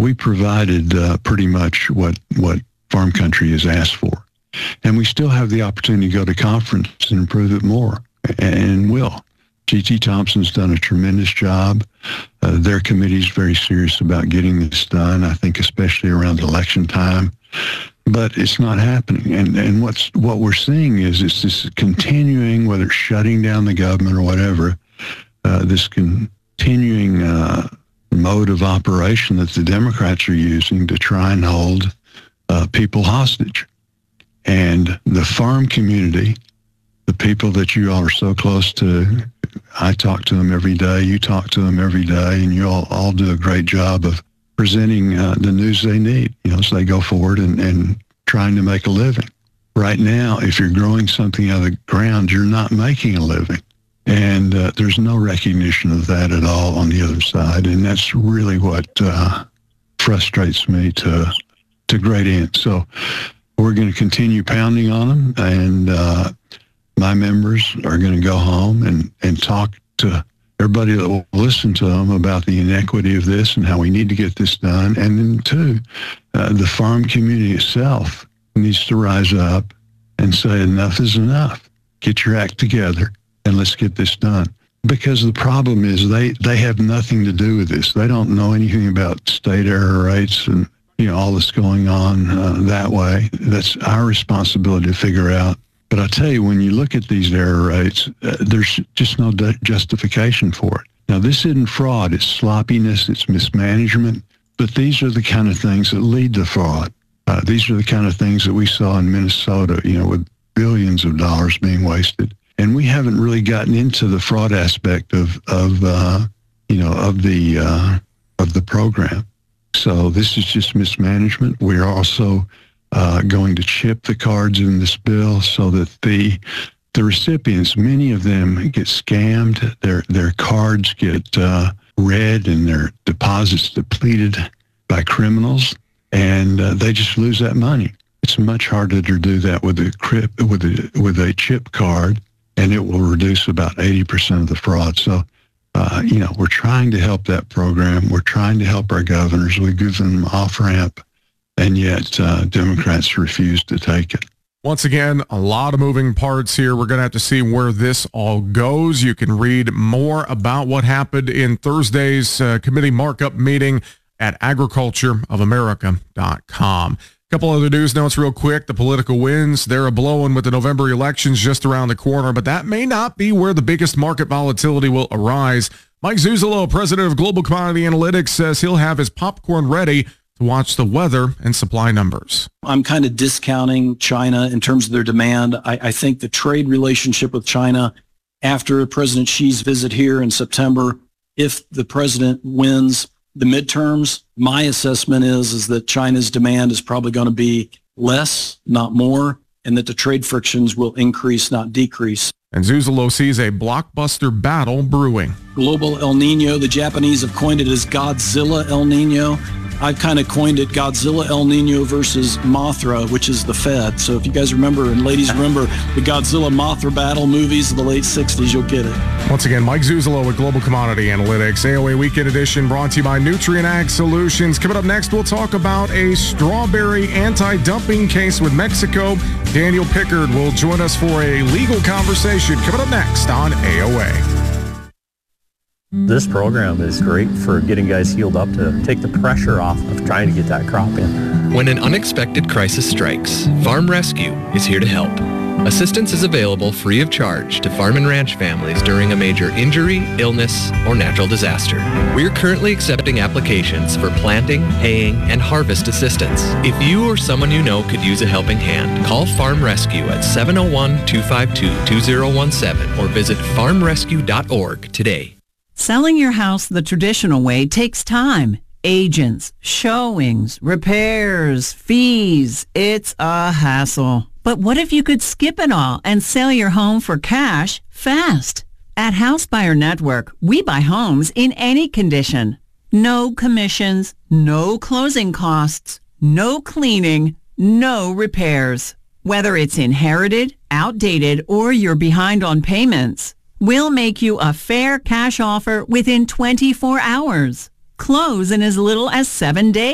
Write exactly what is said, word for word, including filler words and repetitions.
we provided uh, pretty much what, what farm country has asked for. And we still have the opportunity to go to conference and improve it more, and will. G T Thompson's done a tremendous job. Uh, their committee is very serious about getting this done, I think especially around election time. But it's not happening. And and what's what we're seeing is it's this continuing, whether it's shutting down the government or whatever, uh, this continuing uh, mode of operation that the Democrats are using to try and hold uh, people hostage. And the farm community, the people that you all are so close to, I talk to them every day, you talk to them every day, and you all, all do a great job of presenting uh, the news they need, you know, so they go forward and, and trying to make a living. Right now, if you're growing something out of the ground, you're not making a living. And uh, there's no recognition of that at all on the other side. And that's really what uh, frustrates me to, to great end. So we're going to continue pounding on them, and uh, my members are going to go home and, and talk to everybody that will listen to them about the inequity of this and how we need to get this done. And then, too, uh, the farm community itself needs to rise up and say enough is enough. Get your act together and let's get this done. Because the problem is they, they have nothing to do with this. They don't know anything about state error rates and, you know, all that's going on uh, that way. That's our responsibility to figure out. But I tell you, when you look at these error rates, uh, there's just no de- justification for it. Now, this isn't fraud. It's sloppiness. It's mismanagement. But these are the kind of things that lead to fraud. Uh, these are the kind of things that we saw in Minnesota, you know, with billions of dollars being wasted. And we haven't really gotten into the fraud aspect of, of uh, you know, of the uh, of the program. So this is just mismanagement. We're also uh, going to chip the cards in this bill so that the the recipients, many of them get scammed. Their their cards get uh, read and their deposits depleted by criminals, and uh, they just lose that money. It's much harder to do that with a crypt, with a with a chip card, and it will reduce about eighty percent of the fraud. So. Uh, you know, we're trying to help that program. We're trying to help our governors. We give them an off-ramp, and yet uh, Democrats refuse to take it. Once again, a lot of moving parts here. We're going to have to see where this all goes. You can read more about what happened in Thursday's uh, committee markup meeting at agriculture of america dot com. A couple other news notes real quick. The political winds, they're a-blowing with the November elections just around the corner, but that may not be where the biggest market volatility will arise. Mike Zuzolo, president of Global Commodity Analytics, says he'll have his popcorn ready to watch the weather and supply numbers. I'm kind of discounting China in terms of their demand. I, I think the trade relationship with China after President Xi's visit here in September, if the president wins the midterms, my assessment is, is that China's demand is probably going to be less, not more, and that the trade frictions will increase, not decrease. And Zuzolo sees a blockbuster battle brewing. Global El Nino, the Japanese have coined it as Godzilla El Nino. I've kind of coined it Godzilla El Nino versus Mothra, which is the Fed. So if you guys remember, and ladies remember, the Godzilla Mothra battle movies of the late sixties, you'll get it. Once again, Mike Zuzolo with Global Commodity Analytics. A O A Weekend Edition brought to you by Nutrient Ag Solutions. Coming up next, we'll talk about a strawberry anti-dumping case with Mexico. Daniel Pickard will join us for a legal conversation. Coming up next on A O A. This program is great for getting guys healed up to take the pressure off of trying to get that crop in. When an unexpected crisis strikes, Farm Rescue is here to help. Assistance is available free of charge to farm and ranch families during a major injury, illness, or natural disaster. We are currently accepting applications for planting, haying, and harvest assistance. If you or someone you know could use a helping hand, call Farm Rescue at seven oh one, two five two, two oh one seven or visit farm rescue dot org today. Selling your house the traditional way takes time. Agents, showings, repairs, fees. It's a hassle. But what if you could skip it all and sell your home for cash fast? At House Buyer Network, we buy homes in any condition. No commissions, no closing costs, no cleaning, no repairs. Whether it's inherited, outdated, or you're behind on payments, we'll make you a fair cash offer within twenty-four hours. Close in as little as seven days.